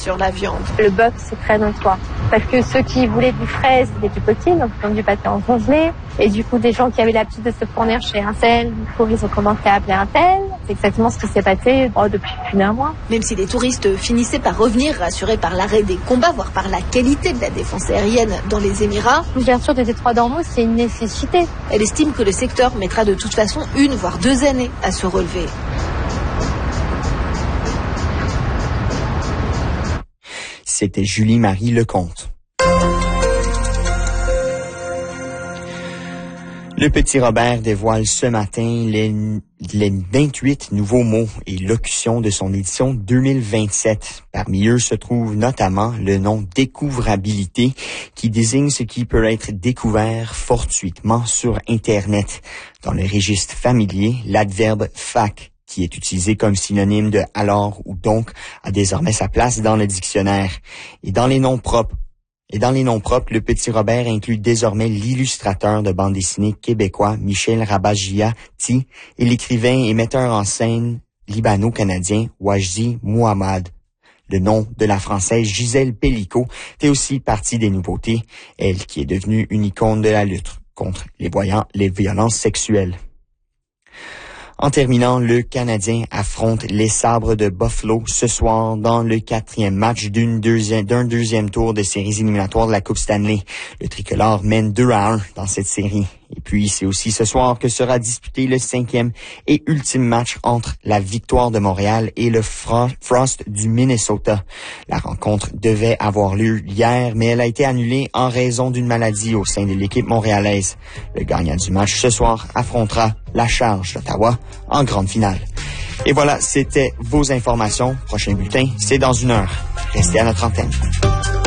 sur la viande. Le bœuf, c'est très notoire. Parce que ceux qui voulaient du frais, c'était du poutine, donc comme du pâté en congelé. Et du coup, des gens qui avaient l'habitude de se fournir chez un tel, du coup, ils ont commencé à appeler un tel. C'est exactement ce qui s'est passé depuis plus d'un mois. Même si les touristes finissaient par revenir, rassurés par l'arrêt des combats, voire par la qualité de la défense aérienne dans les Émirats, l'ouverture du détroit d'Ormuz, c'est une nécessité. Elle estime que le secteur mettra de toute façon 1 voire 2 années à se relever. C'était Julie-Marie Lecomte. Le petit Robert dévoile ce matin les 28 nouveaux mots et locutions de son édition 2027. Parmi eux se trouve notamment le nom découvrabilité qui désigne ce qui peut être découvert fortuitement sur Internet. Dans le registre familier, l'adverbe fac, qui est utilisé comme synonyme de alors ou donc, a désormais sa place dans le dictionnaire. Et dans les noms propres, le petit Robert inclut désormais l'illustrateur de bande dessinée québécois Michel Rabagiati et l'écrivain et metteur en scène libano-canadien Wajdi Mouhamad. Le nom de la Française Gisèle Pellicot fait aussi partie des nouveautés, elle qui est devenue une icône de la lutte contre les violences sexuelles. En terminant, le Canadien affronte les Sabres de Buffalo ce soir dans le 4e match d'un deuxième tour de séries éliminatoires de la Coupe Stanley. Le tricolore mène 2-1 dans cette série. Et puis, c'est aussi ce soir que sera disputé le 5e et ultime match entre la Victoire de Montréal et le Frost du Minnesota. La rencontre devait avoir lieu hier, mais elle a été annulée en raison d'une maladie au sein de l'équipe montréalaise. Le gagnant du match ce soir affrontera la Charge d'Ottawa en grande finale. Et voilà, c'était vos informations. Prochain bulletin, c'est dans 1 heure. Restez à notre antenne.